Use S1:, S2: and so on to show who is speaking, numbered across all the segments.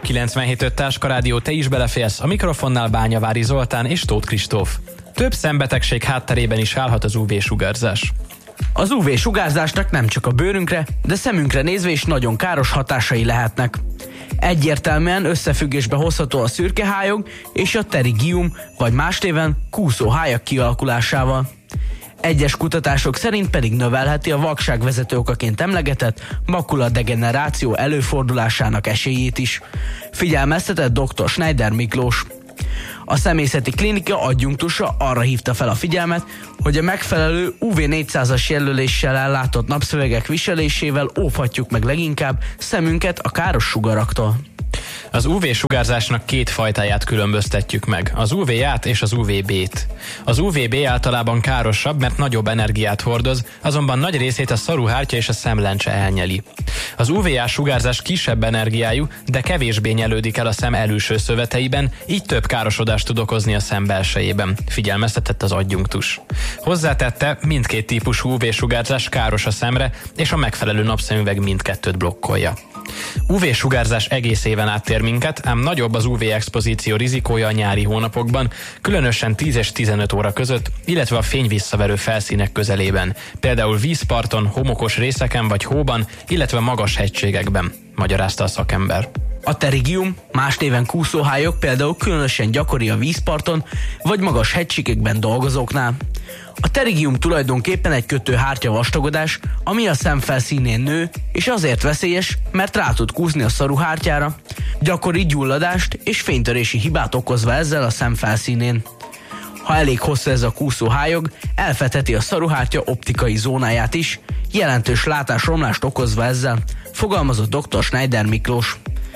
S1: 97.5 Táskarádió, te is beleférsz, a mikrofonnál Bányavári Zoltán és Tóth Kristóf. Több szembetegség hátterében is állhat az UV-sugárzás.
S2: Az UV-sugárzásnak nem csak a bőrünkre, de szemünkre nézve is nagyon káros hatásai lehetnek. Egyértelműen összefüggésbe hozható a szürkehályog és a pterygium, vagy más néven kúszóhályag kialakulásával. Egyes kutatások szerint pedig növelheti a vakságvezető okaként emlegetett makuladegeneráció előfordulásának esélyét is. Figyelmeztetett dr. Schneider Miklós. A szemészeti klinika adjunktusa arra hívta fel a figyelmet, hogy a megfelelő UV400-as jelöléssel ellátott napszövegek viselésével óvhatjuk meg leginkább szemünket a káros sugaraktól.
S1: Az UV-sugárzásnak két fajtáját különböztetjük meg, az UV-át és az UVB-t. Az UVB általában károsabb, mert nagyobb energiát hordoz, azonban nagy részét a szaruhártya és a szemlencse elnyeli. Az UVA-sugárzás kisebb energiájú, de kevésbé nyelődik el a szem elülső szöveteiben, így több károsodást tud okozni a szem belsejében, figyelmeztetett az adjunktus. Hozzátette, mindkét típusú UV-sugárzás káros a szemre, és a megfelelő napszemüveg mindkettőt blokkolja. UV-sugárzás egész éven áttér minket, ám nagyobb az UV-expozíció rizikója a nyári hónapokban, különösen 10 és 15 óra között, illetve a fényvisszaverő felszínek közelében, például vízparton, homokos részeken vagy hóban, illetve magas hegységekben, magyarázta a szakember.
S2: A pterygium, más néven kúszóhályog például különösen gyakori a vízparton vagy magas hegységekben dolgozóknál. A pterygium tulajdonképpen egy kötőhártya vastagodás, ami a szem felszínén nő, és azért veszélyes, mert rá tud kúszni a szaruhártyára, gyakori gyulladást és fénytörési hibát okozva ezzel a szem felszínén. Ha elég hosszú ez a kúszóhályog, elfedheti a szaruhártya optikai zónáját is, jelentős látásromlást okozva ezzel, fogalmazott dr. Schneider Miklós.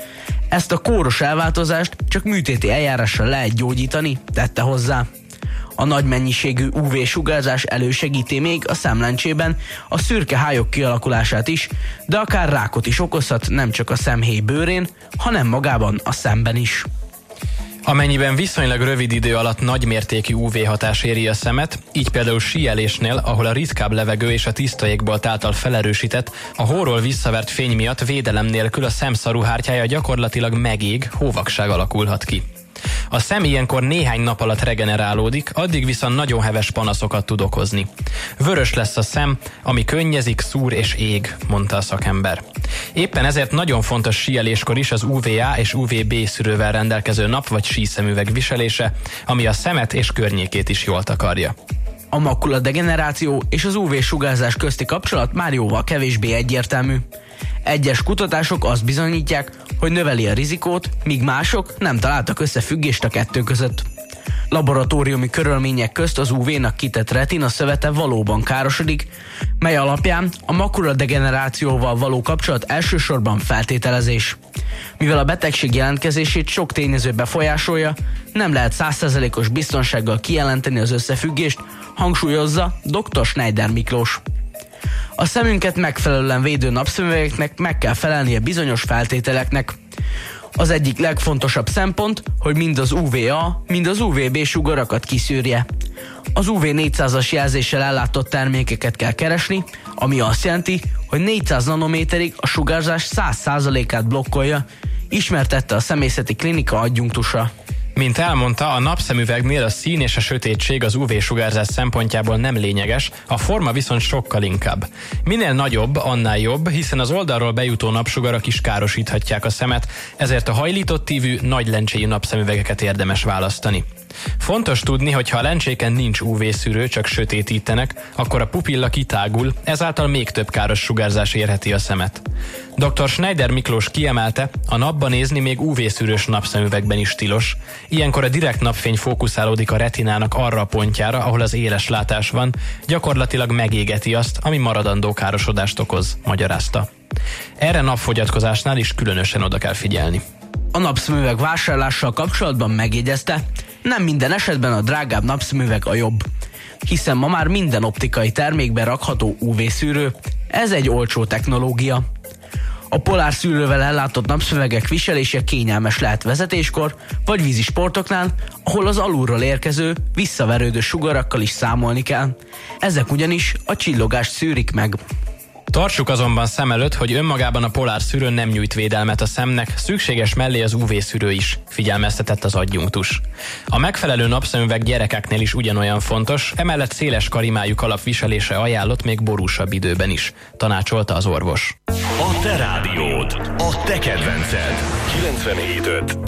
S2: Ezt a kóros elváltozást csak műtéti eljárással lehet gyógyítani, tette hozzá. A nagy mennyiségű UV-sugárzás elősegíti még a szemlencsében a szürke hályog kialakulását is, de akár rákot is okozhat nem csak a szemhéj bőrén, hanem magában a szemben is.
S1: Amennyiben viszonylag rövid idő alatt nagymértékű UV-hatás éri a szemet, így például síelésnél, ahol a ritkább levegő és a tiszta égbolt által felerősített, a hóról visszavert fény miatt védelem nélkül a szem szaruhártyája gyakorlatilag megég, hóvakság alakulhat ki. A szem ilyenkor néhány nap alatt regenerálódik, addig viszont nagyon heves panaszokat tud okozni. Vörös lesz a szem, ami könnyezik, szúr és ég, mondta a szakember. Éppen ezért nagyon fontos síeléskor is az UVA és UVB szűrővel rendelkező nap- vagy síszemüveg viselése, ami a szemet és környékét is jól takarja.
S2: A makuladegeneráció és az UV-sugárzás közti kapcsolat már jóval kevésbé egyértelmű. Egyes kutatások azt bizonyítják, hogy növeli a rizikót, míg mások nem találtak összefüggést a kettő között. Laboratóriumi körülmények közt az UV-nak kitett retina szövete valóban károsodik, mely alapján a makuladegenerációval való kapcsolat elsősorban feltételezés. Mivel a betegség jelentkezését sok tényező befolyásolja, nem lehet 100%-os biztonsággal kijelenteni az összefüggést, hangsúlyozza dr. Schneider Miklós. A szemünket megfelelően védő napszemüvegeknek meg kell felelnie bizonyos feltételeknek. Az egyik legfontosabb szempont, hogy mind az UVA, mind az UVB sugarakat kiszűrje. Az UV400-as jelzéssel ellátott termékeket kell keresni, ami azt jelenti, hogy 400 nanométerig a sugárzás 100%-át blokkolja, ismertette a szemészeti klinika adjunktusa.
S1: Mint elmondta, a napszemüvegnél a szín és a sötétség az UV-sugárzás szempontjából nem lényeges, a forma viszont sokkal inkább. Minél nagyobb, annál jobb, hiszen az oldalról bejutó napsugarak is károsíthatják a szemet, ezért a hajlított tívű, nagy lencséjű napszemüvegeket érdemes választani. Fontos tudni, hogy ha a lencséken nincs UV-szűrő, csak sötétítenek, akkor a pupilla kitágul, ezáltal még több káros sugárzás érheti a szemet. Dr. Schneider Miklós kiemelte, a napban nézni még UV-szűrős napszemüvegben is tilos. Ilyenkor a direkt napfény fókuszálódik a retinának arra a pontjára, ahol az éles látás van, gyakorlatilag megégeti azt, ami maradandó károsodást okoz, magyarázta. Erre napfogyatkozásnál is különösen oda kell figyelni.
S2: A napszemüveg vásárlással kapcsolatban megjegyezte, nem minden esetben a drágább napszemüveg a jobb, hiszen ma már minden optikai termékben rakható UV-szűrő, ez egy olcsó technológia. A polárszűrővel ellátott napszemüvegek viselése kényelmes lehet vezetéskor vagy vízisportoknál, ahol az alulról érkező, visszaverődő sugarakkal is számolni kell. Ezek ugyanis a csillogást szűrik meg.
S1: Tartsuk azonban szem előtt, hogy önmagában a polár szűrő nem nyújt védelmet a szemnek, szükséges mellé az UV-szűrő is, figyelmeztetett az adjunktus. A megfelelő napszemüveg gyerekeknél is ugyanolyan fontos, emellett széles karimájú kalap viselése ajánlott még borúsabb időben is, tanácsolta az orvos.
S3: A te rádiód, a te kedvenced. 97.5